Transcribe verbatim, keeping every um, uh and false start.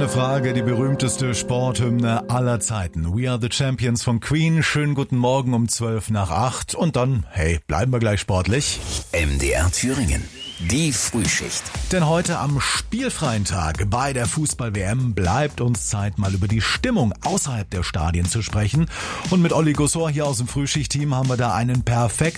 Ohne Frage die berühmteste Sporthymne aller Zeiten. We Are the Champions von Queen. Schönen guten Morgen um zwölf nach acht. Und dann, hey, bleiben wir gleich sportlich. M D R Thüringen. Die Frühschicht. Denn heute am spielfreien Tag bei der Fußball-W M bleibt uns Zeit, mal über die Stimmung außerhalb der Stadien zu sprechen. Und mit Olli Gossor hier aus dem Frühschicht-Team haben wir da einen perfekten